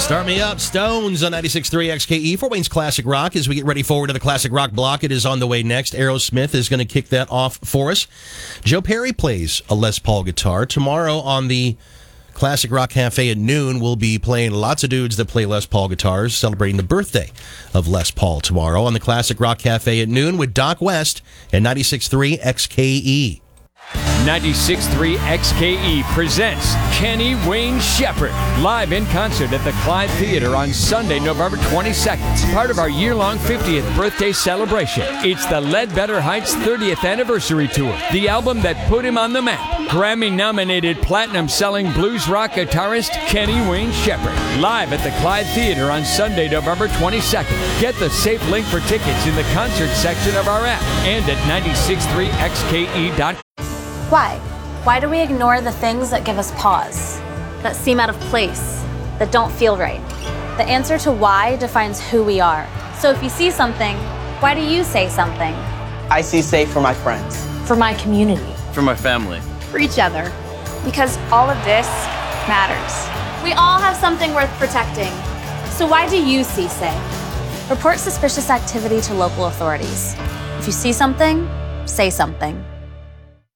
Start me up, Stones on 96.3 XKE for Wayne's Classic Rock. As we get ready forward to the Classic Rock block, it is on the way next. Aerosmith is going to kick that off for us. Joe Perry plays a Les Paul guitar. Tomorrow on the Classic Rock Cafe at noon, we'll be playing lots of dudes that play Les Paul guitars, celebrating the birthday of Les Paul tomorrow on the Classic Rock Cafe at noon with Doc West and 96.3 XKE. 96.3 XKE presents Kenny Wayne Shepherd live in concert at the Clyde Theater on Sunday, November 22nd. Part of our year-long 50th birthday celebration. It's the Ledbetter Heights 30th Anniversary Tour, the album that put him on the map. Grammy-nominated platinum-selling blues rock guitarist Kenny Wayne Shepherd. Live at the Clyde Theater on Sunday, November 22nd. Get the safe link for tickets in the concert section of our app and at 963xke.com. Why? Why do we ignore the things that give us pause, that seem out of place, that don't feel right? The answer to why defines who we are. So if you see something, why do you say something? I see safe for my friends. For my community. For my family. For each other. Because all of this matters. We all have something worth protecting. So why do you see safe? Report suspicious activity to local authorities. If you see something, say something.